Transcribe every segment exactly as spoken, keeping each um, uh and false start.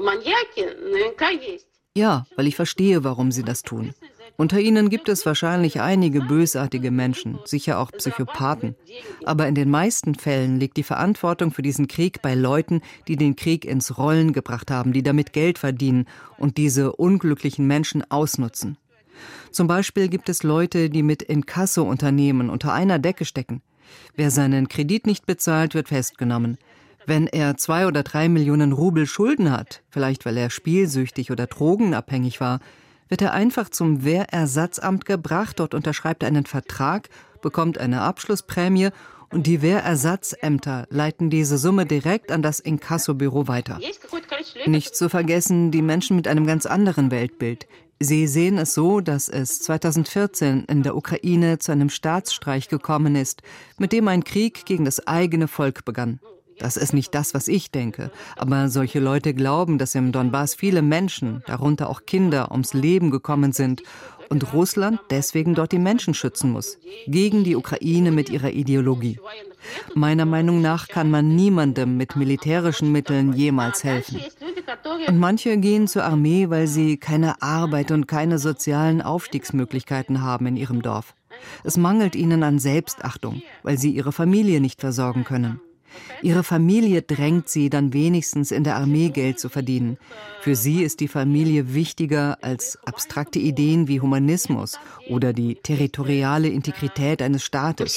Ja, weil ich verstehe, warum sie das tun. Unter ihnen gibt es wahrscheinlich einige bösartige Menschen, sicher auch Psychopathen. Aber in den meisten Fällen liegt die Verantwortung für diesen Krieg bei Leuten, die den Krieg ins Rollen gebracht haben, die damit Geld verdienen und diese unglücklichen Menschen ausnutzen. Zum Beispiel gibt es Leute, die mit Inkasso-Unternehmen unter einer Decke stecken. Wer seinen Kredit nicht bezahlt, wird festgenommen. Wenn er zwei oder drei Millionen Rubel Schulden hat, vielleicht weil er spielsüchtig oder drogenabhängig war, wird er einfach zum Wehrersatzamt gebracht, dort unterschreibt er einen Vertrag, bekommt eine Abschlussprämie und die Wehrersatzämter leiten diese Summe direkt an das Inkassobüro weiter. Nicht zu vergessen, die Menschen mit einem ganz anderen Weltbild. Sie sehen es so, dass es zweitausendvierzehn in der Ukraine zu einem Staatsstreich gekommen ist, mit dem ein Krieg gegen das eigene Volk begann. Das ist nicht das, was ich denke, aber solche Leute glauben, dass im Donbass viele Menschen, darunter auch Kinder, ums Leben gekommen sind und Russland deswegen dort die Menschen schützen muss, gegen die Ukraine mit ihrer Ideologie. Meiner Meinung nach kann man niemandem mit militärischen Mitteln jemals helfen. Und manche gehen zur Armee, weil sie keine Arbeit und keine sozialen Aufstiegsmöglichkeiten haben in ihrem Dorf. Es mangelt ihnen an Selbstachtung, weil sie ihre Familie nicht versorgen können. Ihre Familie drängt sie, dann wenigstens in der Armee Geld zu verdienen. Für sie ist die Familie wichtiger als abstrakte Ideen wie Humanismus oder die territoriale Integrität eines Staates.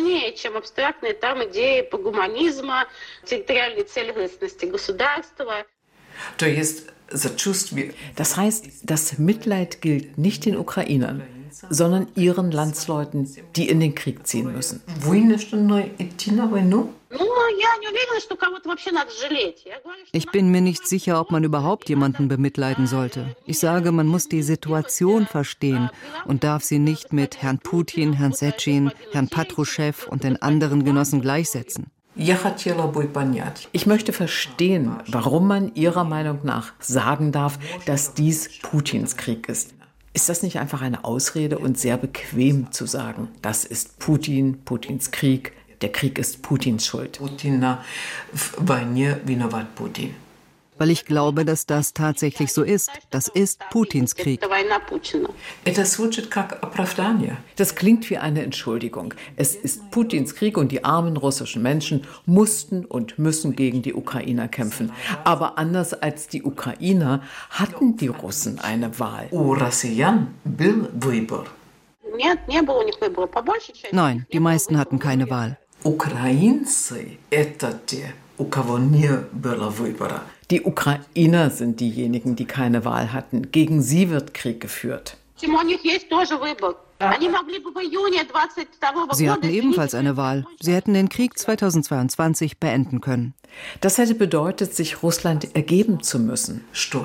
Das heißt, das Mitleid gilt nicht den Ukrainern, sondern ihren Landsleuten, die in den Krieg ziehen müssen. Ich bin mir nicht sicher, ob man überhaupt jemanden bemitleiden sollte. Ich sage, man muss die Situation verstehen und darf sie nicht mit Herrn Putin, Herrn Setschin, Herrn Patruschew und den anderen Genossen gleichsetzen. Ich möchte verstehen, warum man Ihrer Meinung nach sagen darf, dass dies Putins Krieg ist. Ist das nicht einfach eine Ausrede und sehr bequem zu sagen, das ist Putin, Putins Krieg, der Krieg ist Putins Schuld? Weil ich glaube, dass das tatsächlich so ist. Das ist Putins Krieg. Das klingt wie eine Entschuldigung. Es ist Putins Krieg und die armen russischen Menschen mussten und müssen gegen die Ukrainer kämpfen. Aber anders als die Ukrainer hatten die Russen eine Wahl. Nein, die meisten hatten keine Wahl. Die Ukrainer sind diejenigen, die keine Wahl hatten. Gegen sie wird Krieg geführt. Sie hatten ebenfalls eine Wahl. Sie hätten den Krieg zweitausendzweiundzwanzig beenden können. Das hätte bedeutet, sich Russland ergeben zu müssen.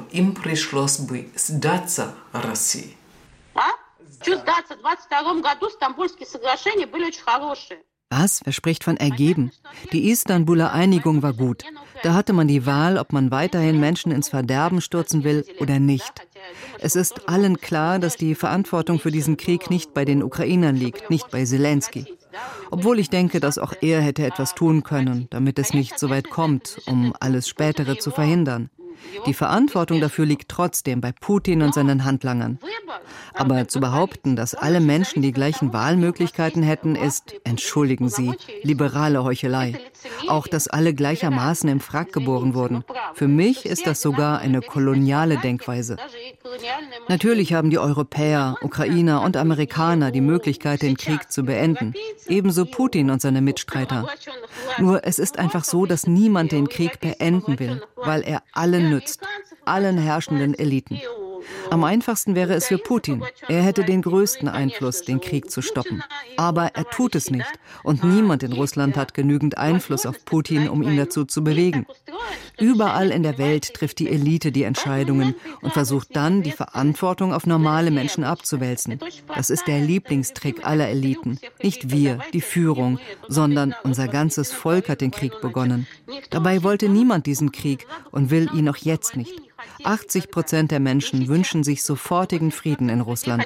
Was? Wer spricht von ergeben? Die Istanbuler Einigung war gut. Da hatte man die Wahl, ob man weiterhin Menschen ins Verderben stürzen will oder nicht. Es ist allen klar, dass die Verantwortung für diesen Krieg nicht bei den Ukrainern liegt, nicht bei Zelensky. Obwohl ich denke, dass auch er hätte etwas tun können, damit es nicht so weit kommt, um alles Spätere zu verhindern. Die Verantwortung dafür liegt trotzdem bei Putin und seinen Handlangern. Aber zu behaupten, dass alle Menschen die gleichen Wahlmöglichkeiten hätten, ist, entschuldigen Sie, liberale Heuchelei. Auch, dass alle gleichermaßen im Frack geboren wurden. Für mich ist das sogar eine koloniale Denkweise. Natürlich haben die Europäer, Ukrainer und Amerikaner die Möglichkeit, den Krieg zu beenden. Ebenso Putin und seine Mitstreiter. Nur es ist einfach so, dass niemand den Krieg beenden will, weil er allen nützt, allen herrschenden Eliten. Am einfachsten wäre es für Putin. Er hätte den größten Einfluss, den Krieg zu stoppen. Aber er tut es nicht. Und niemand in Russland hat genügend Einfluss auf Putin, um ihn dazu zu bewegen. Überall in der Welt trifft die Elite die Entscheidungen und versucht dann, die Verantwortung auf normale Menschen abzuwälzen. Das ist der Lieblingstrick aller Eliten. Nicht wir, die Führung, sondern unser ganzes Volk hat den Krieg begonnen. Dabei wollte niemand diesen Krieg und will ihn auch jetzt nicht. achtzig Prozent der Menschen wünschen sich sofortigen Frieden in Russland.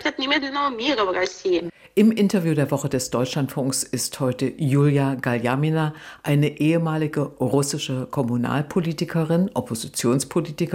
Im Interview der Woche des Deutschlandfunks ist heute Julia Galjamina, eine ehemalige russische Kommunalpolitikerin, Oppositionspolitikerin,